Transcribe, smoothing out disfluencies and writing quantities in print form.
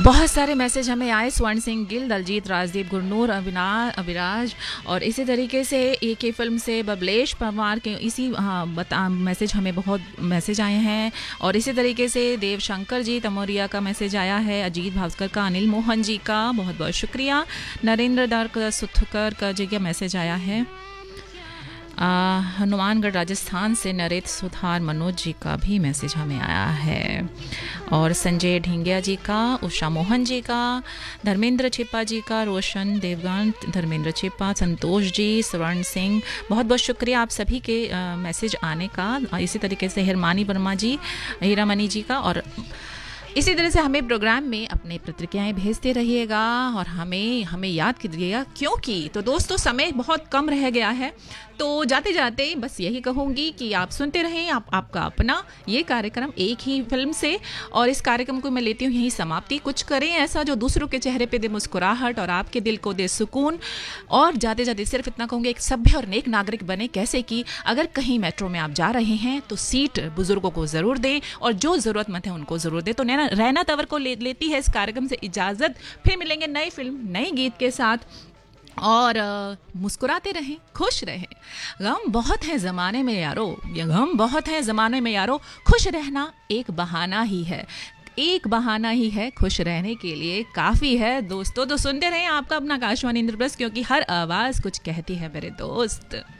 बहुत सारे मैसेज हमें आए। स्वर्ण सिंह गिल, दलजीत, राजदीप, गुरनूर, अविराज और इसी तरीके से एक ही फिल्म से बबलेश पवार के इसी मैसेज हमें बहुत मैसेज आए हैं। और इसी तरीके से देव शंकर जी तमोरिया का मैसेज आया है, अजीत भास्कर का, अनिल मोहन जी का बहुत बहुत शुक्रिया, नरेंद्र दर सुथकर का जी का मैसेज आया है, हनुमानगढ़ राजस्थान से नरेंद्र सुधार मनोज जी का भी मैसेज हमें आया है, और संजय ढींगिया जी का, उषा मोहन जी का, धर्मेंद्र छिपा जी का, रोशन देवगन, धर्मेंद्र छिपा, संतोष जी, स्वर्ण सिंह, बहुत बहुत शुक्रिया आप सभी के मैसेज आने का। इसी तरीके से हिरमानी वर्मा जी, हीरामणि जी का। और इसी तरह से हमें प्रोग्राम में अपने प्रतिक्रियाएं भेजते रहिएगा और हमें याद कीजिएगा, क्योंकि तो दोस्तों समय बहुत कम रह गया है। तो जाते जाते बस यही कहूँगी कि आप सुनते रहें आपका अपना ये कार्यक्रम एक ही फिल्म से, और इस कार्यक्रम को मैं लेती हूँ यही समाप्ति। कुछ करें ऐसा जो दूसरों के चेहरे पे दे मुस्कुराहट और आपके दिल को दे सुकून। और जाते जाते सिर्फ इतना कहूँगी, एक सभ्य और नेक नागरिक बने। कैसे कि अगर कहीं मेट्रो में आप जा रहे हैं तो सीट बुजुर्गों को ज़रूर दें, और जो ज़रूरतमंद है उनको ज़रूर दें। तो रहना तवर को लेती है इस कार्यक्रम से इजाज़त। फिर मिलेंगे नई फिल्म नई गीत के साथ, और मुस्कुराते रहें, खुश रहें। गम बहुत है ज़माने में यारो, ये गम बहुत है ज़माने में यारो, खुश रहना एक बहाना ही है, एक बहाना ही है खुश रहने के लिए काफ़ी है दोस्तों। तो सुनते रहें आपका अपना आकाशवाणी इंद्रप्रस्थ, क्योंकि हर आवाज़ कुछ कहती है मेरे दोस्त।